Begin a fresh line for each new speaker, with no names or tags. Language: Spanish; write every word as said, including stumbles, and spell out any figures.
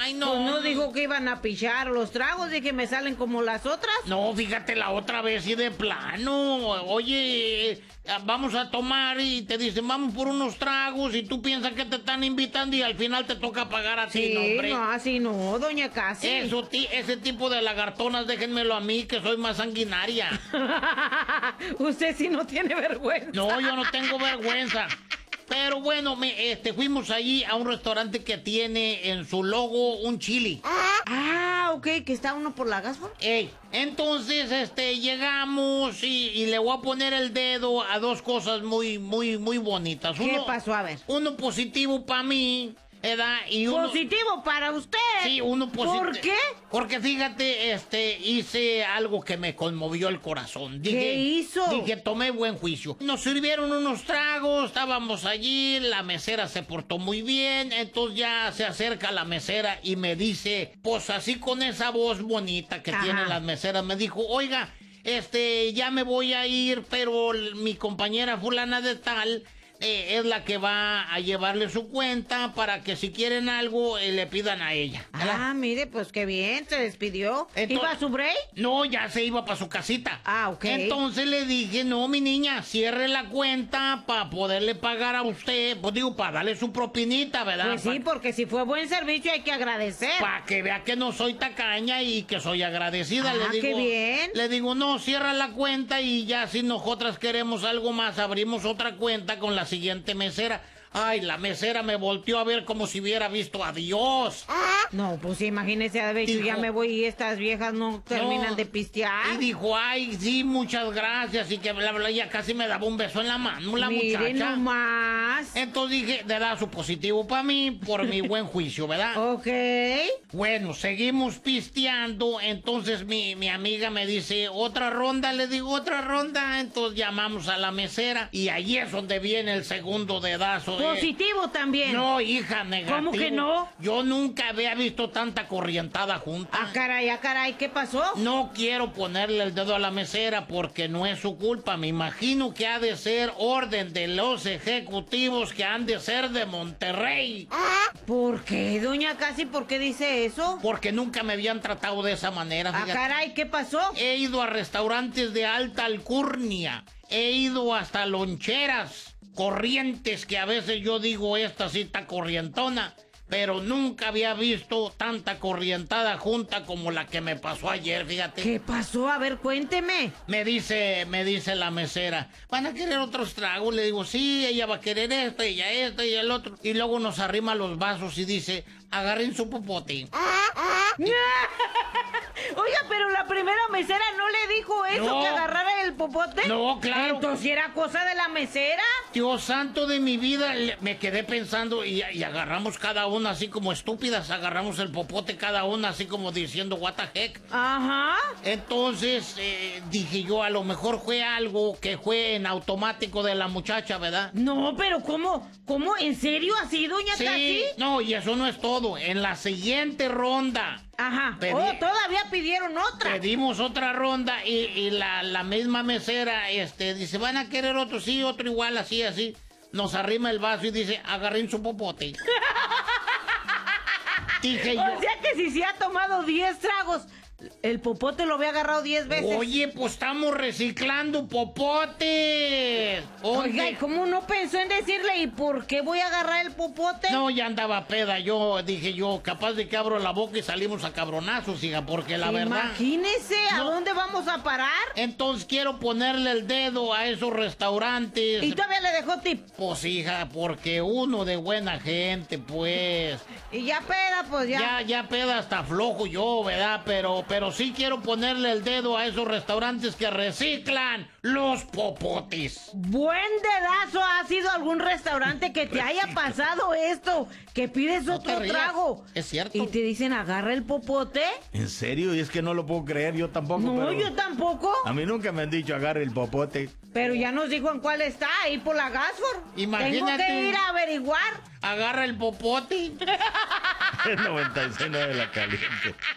Ay, no.
Pues no dijo que iban a pichar los tragos, de que me salen como las otras.
No, fíjate, la otra vez y de plano. Oye, vamos a tomar y te dicen, vamos por unos tragos y tú piensas que te están invitando y al final te toca pagar a ti,
Sí,
no, hombre.
no, así no, doña Casi.
Eso, ti, ese tipo de lagartonas, déjenmelo a mí, que soy más sanguinaria.
Usted sí no tiene vergüenza.
No, yo no tengo vergüenza. Pero bueno, me, este, fuimos allí a un restaurante que tiene en su logo un chili.
Ah, ok, que está uno por la Gasford.
Ey, entonces, este, llegamos y, y le voy a poner el dedo a dos cosas muy, muy, muy bonitas.
¿Qué
Uno,
pasó? A ver.
Uno positivo para mí, ¿verdad? Y uno...
Positivo para usted.
Sí, uno positivo.
¿Por qué?
Porque fíjate, este, hice algo que me conmovió el corazón. Dije,
¿Qué hizo?
Dije, tomé buen juicio. Nos sirvieron unos tragos, estábamos allí, la mesera se portó muy bien, entonces ya se acerca la mesera y me dice, pues así con esa voz bonita que
Ajá.
tienen las meseras, me dijo, oiga, este, ya me voy a ir, pero mi compañera fulana de tal... Eh, es la que va a llevarle su cuenta para que si quieren algo eh, le pidan a ella. ¿Verdad?
Ah, mire, pues qué bien, se despidió.
Entonces-
¿Iba a su break?
No, ya se iba para su casita.
Ah, ok.
Entonces le dije, no, mi niña, cierre la cuenta para poderle pagar a usted, pues digo, para darle su propinita, ¿verdad?
Pues sí, porque si fue buen servicio hay que agradecer.
Para que vea que no soy tacaña y que soy agradecida.
Ah,
le digo,
qué bien.
Le digo, no, cierra la cuenta y ya si nosotras queremos algo más, abrimos otra cuenta con la siguiente mesera. Ay, la mesera me volteó a ver como si hubiera visto a Dios.
No, pues imagínese, de hecho,
Dijo-
ya me voy y estas viejas no terminan
No.
de pistear.
Y dijo, ay, sí, muchas gracias. Y que bla, bla, ya casi me daba un beso en la mano la
Mire
muchacha.
nomás.
Entonces dije, le da su positivo para mí por mi buen juicio, ¿verdad?
Ok.
Bueno, seguimos pisteando. Entonces mi, mi amiga me dice, otra ronda, le digo, otra ronda. Entonces llamamos a la mesera y allí es donde viene el segundo dedazo. eh.
Positivo también.
No, hija, negativo.
¿Cómo que no?
Yo nunca había visto tanta corrientada junta.
Ah, caray, ah, caray, ¿qué pasó?
No quiero ponerle el dedo a la mesera porque no es su culpa. Me imagino que ha de ser orden de los ejecutivos que han de ser de Monterrey.
¿Por qué, doña Casi? ¿Por qué dice eso?
Porque nunca me habían tratado de esa manera.
Ah,
fíjate.
caray, ¿qué pasó?
He ido a restaurantes de alta alcurnia. He ido hasta loncheras corrientes que a veces yo digo, esta sí está corrientona. Pero nunca había visto tanta corrientada junta como la que me pasó ayer, fíjate.
¿Qué pasó? A ver, cuénteme.
Me dice, me dice la mesera, ¿van a querer otros tragos? Le digo, sí, ella va a querer esto, ella esto y el otro. Y luego nos arrima los vasos y dice, agarren su popote.
Oiga, pero la primera mesera no le dijo eso,
No.
que agarrara el popote.
No, claro.
Entonces era cosa de la mesera.
Dios santo de mi vida, le- me quedé pensando y, y agarramos cada una así como estúpidas, agarramos el popote cada una así como diciendo, what the heck.
Ajá.
Entonces eh, dije yo, a lo mejor fue algo que fue en automático de la muchacha, ¿verdad?
No, pero ¿cómo? ¿Cómo? ¿En serio así, doña
Sí,
Casi?
no, y eso no es todo. En la siguiente ronda
Ajá.
Pedí-
Oh, todavía pidieron otra.
pedimos otra ronda y, y la, la misma mesera este, dice, ¿van a querer otro? Sí, otro igual, así, así. Nos arrima el vaso y dice, agarren su popote. Dije yo,
O sea que si se ha tomado diez tragos, el popote lo había agarrado diez veces.
oye, pues estamos reciclando popotes.
Oiga,
Oye.
¿y cómo no pensó en decirle, ¿y por qué voy a agarrar el popote?
No, ya andaba peda. Yo dije yo, capaz de que abro la boca y salimos a cabronazos, hija, porque la verdad.
Imagínese, ¿a
No.
dónde vamos a parar?
Entonces quiero ponerle el dedo a esos restaurantes.
Y todavía le dejó tip.
Pues hija, porque uno de buena gente, pues.
Y ya peda, pues ya.
Ya, ya peda hasta flojo yo, ¿verdad? Pero, pero sí quiero ponerle el dedo a esos restaurantes que reciclan los popotes.
Buen dedazo. ¿Ha sido algún restaurante que te haya pasado esto? Que pides
No te
otro
rías,
trago.
es cierto.
Y te dicen, agarra el popote.
¿En serio? Y es que no lo puedo creer, yo tampoco.
No,
pero
yo tampoco.
A mí nunca me han dicho agarre el popote.
Pero ya nos dijo en cuál está, ahí por la Gasford.
Imagínate.
Tengo que ir a averiguar.
Agarra el popote.
El noventa y seis nueve de la caliente.